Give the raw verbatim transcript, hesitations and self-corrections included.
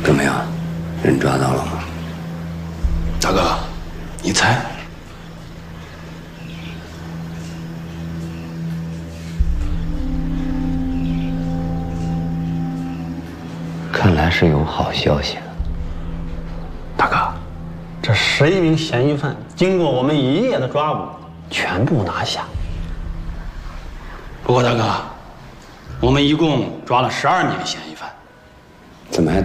怎么样，人抓到了吗？ 大哥，你猜？ 看来是有好消息了。 大哥，这十一名嫌疑犯经过我们一夜的抓捕，全部拿下。 不过大哥，我们一共抓了十二名嫌疑犯。 怎么还